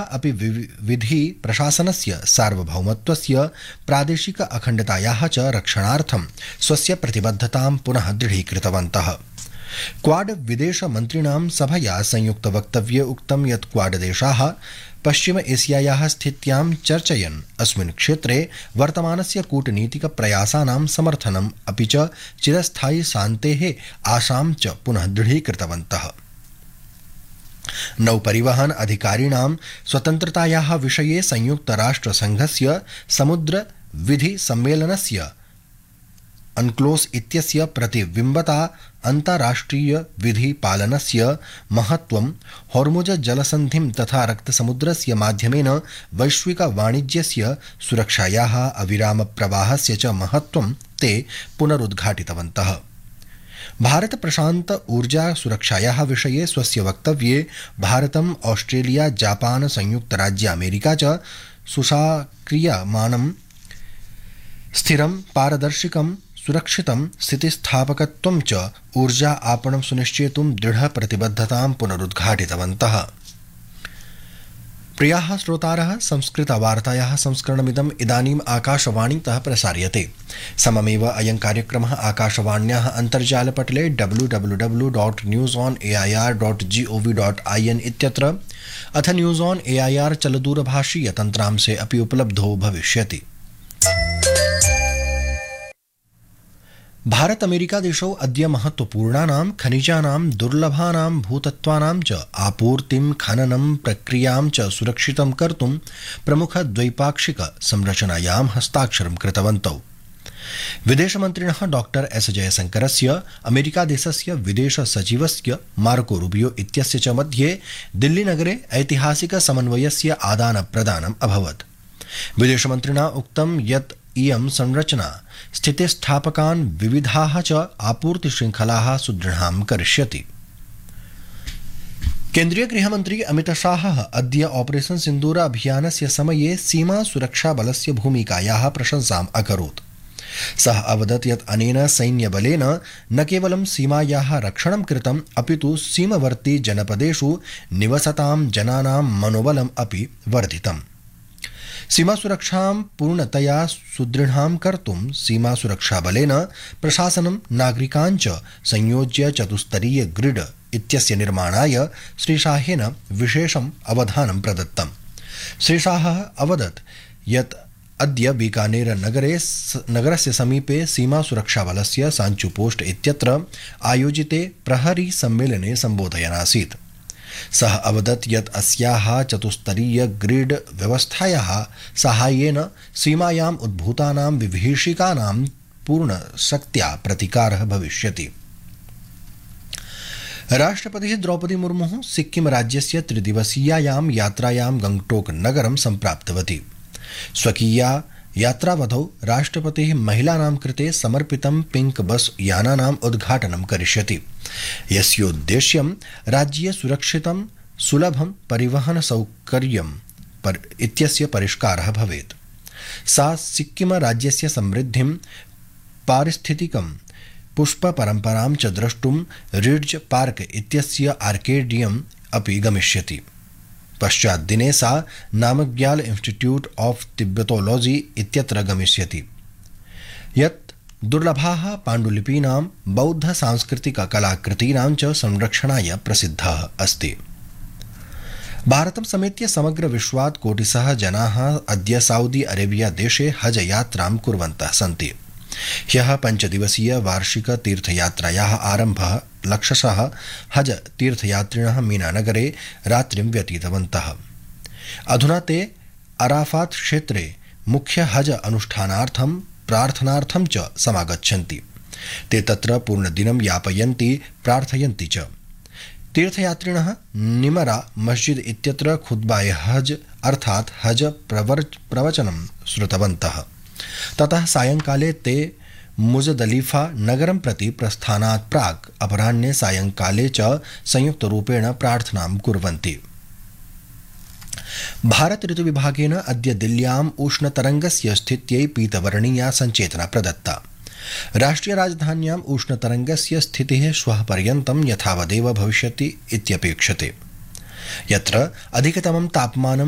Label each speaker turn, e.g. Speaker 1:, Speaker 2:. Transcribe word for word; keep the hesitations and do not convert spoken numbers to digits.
Speaker 1: अपि विधि प्रशासनस्य सार्वभौमत्वस्य प्रादेशिक अखण्डतायाः च रक्षणार्थं स्वस्य प्रतिबद्धतां पुनः दृढीकृतवन्तः। क्वाड विदेश मन्त्रिणां सभया संयुक्त वक्तव्ये उक्तं यत् क्वाड देशाः पश्चिम एशियायाः स्थित्यां चर्चयन् अस्मिन् क्षेत्रे वर्तमानस्य कूटनीतिक प्रयासानां समर्थनम् अपि च चिरस्थायी शान्तेः आशां च पुनः दृढीकृतवन्तः। नौपरिवहन अधिकारिणां स्वतन्त्रतायाः विषये संयुक्त राष्ट्र संघस्य समुद्र विधि सम्मेलनस्य अनक्लोस इत्यस्य प्रतिबिम्बता अन्ताराष्ट्रिय विधि पालनस्य महत्त्वं हॉर्मुज जलसन्धिं तथा रक्तसमुद्रस्य माध्यमेन वैश्विक वाणिज्यस्य सुरक्षायाः अविराम प्रवाहस्य च महत्त्वं ते पुनरुद्घाटितवन्तः। भारत प्रशांत ऊर्जा सुरक्षायाः विषये स्वस्य वक्तव्ये भारतम् ऑस्ट्रेलिया जापान संयुक्त राज्य अमेरिका च सुशाक्रियमाणं स्थिरं पारदर्शिकं सुरक्षितं स्थितिस्थापकत्वं च ऊर्जा आपणं सुनिश्चेतुं दृढ प्रतिबद्धतां पुनरुद्घाटितवन्तः। प्रियाः श्रोतारः, संस्कृतवार्तायाः संस्करणमिदम् इदानीम् आकाशवाणीतः प्रसार्यते। सममेव अयं कार्यक्रमः आकाशवाण्याः अन्तर्जालपटले W W W dot news on A I R dot G O V dot I N इत्यत्र अथ news on A I R चलदूरभाषीय तन्त्रांशे अपि उपलब्धो भविष्यति। भारत अमेरिका देशौ अद्य महत्वपूर्णानां खनिजानां दुर्लभानां भूतत्वानां च आपूर्तिं खननं प्रक्रियां च सुरक्षितं कर्तुं प्रमुख द्वैपाक्षिक संरचनायां हस्ताक्षरं कृतवन्तौ। विदेशमन्त्रिणः डॉक्टर एस जयशंकरस्य अमेरिका देशस्य विदेश सचिवस्य मार्को रूबियो इत्यस्य च मध्ये दिल्लीनगरे ऐतिहासिक समन्वयस्य आदानप्रदानम् अभवत्। विदेशमन्त्रिणा उक्तं यत् इयं संरचना स्थितिस्थापकान् विविधाः च आपूर्तिशृङ्खलाः सुदृढां करिष्यति। केन्द्रीय गृहमन्त्री अमित शाहः अद्य ऑपरेशन सिन्दूर अभियानस्य समये सीमा सुरक्षा बलस्य भूमिकायाः प्रशंसाम् अकरोत्। सः अवदत् यत् अनेन सैन्यबलेन न केवलं सीमायाः रक्षणं कृतम् अपितु सीमवर्ती जनपदेषु निवसतां जनानां मनोबलम् अपि वर्धितम्। सीमा सुरक्षां पूर्णतया सुदृढां कर्तुं सीमा सुरक्षा बलेन प्रशासनं नागरिकान् च संयोज्य चतुस्तरीय ग्रिड इत्यस्य निर्माणाय श्रीशाहेन विशेषम् अवधानं प्रदत्तम्। श्रीशाहः अवदत् यत् अद्य बीकानेर नगरे नगरस्य समीपे सीमा सुरक्षा बलस्य सांचु पोस्ट इत्यत्र आयोजिते प्रहरी सम्मेलने सम्बोधयन् आसीत्। सः अवदत् यत् अस्याः चतुस्तरीय ग्रिड व्यवस्थायाः साहाय्येन सीमायाम् उद्भूतानां विभीषिकानां पूर्णशक्त्या प्रतिकारः भविष्यति। राष्ट्रपतिः द्रौपदी मुर्मुः सिक्किम राज्यस्य त्रिदिवसीयायां यात्रायां गंगटोक नगरं सम्प्राप्तवती। स्वकीया यात्रावधौ राष्ट्रपतिः महिलानां कृते समर्पितं पिंक बस यानानाम् उद्घाटनं करिष्यति, यस्योद्देश्यं राज्ये सुरक्षितं सुलभं परिवहन सौकर्यं पर इत्यस्य परिष्कारः भवेत्। सा सिक्किम राज्यस्य समृद्धिं पारिस्थितिकं पुष्प परम्परां च द्रष्टुं रिड्ज पार्क इत्यस्य आर्केडियम् अपि गमिष्यति। पश्चात् दिने सा नामग्याल इंस्टीट्यूट ऑफ तिब्बतोलॉजी इत्यत्र गमिष्यति, यत् दुर्लभाः पाण्डुलिपीनां बौद्ध सांस्कृतिक कलाकृतीनां च संरक्षणाय प्रसिद्धः अस्ति। भारतं समेत्य समग्र विश्वात् कोटिशः जनाः अद्य सऊदी अरेबिया देशे हज यात्रां कुर्वन्तः सन्ति। ह्यः पञ्चदिवसीय वार्षिक तीर्थयात्रायाः आरम्भः लक्षशः हज तीर्थयात्रिणः मीनानगरे रात्रिं व्यतीतवन्तः। अधुना ते अराफात क्षेत्रे मुख्य हज अनुष्ठानार्थं प्रार्थनार्थं च समागच्छन्ति। ते तत्र पूर्णदिनं यापयन्ति, प्रार्थयन्ति च। तीर्थयात्रिणः निमरा मस्जिद इत्यत्र खुतबाए हज अर्थात् हज प्रवचनं श्रुतवन्तः। ततः सायंकाले ते मुजदलिफा नगरं प्रति प्रस्थानात् प्राक् अपराह्ने सायंकाले च संयुक्तरूपेण प्रार्थनां कुर्वन्ति। भारत ऋतुविभागेन अद्य दिल्ल्याम् उष्णतरङ्गस्य स्थित्यै पीतवर्णीया सञ्चेतना प्रदत्ता। राष्ट्रिय राजधान्याम् उष्णतरङ्गस्य स्थितिः श्वः पर्यन्तं यथावदेव भविष्यति इत्यपेक्षते, यत्र अधिकतमं तापमानं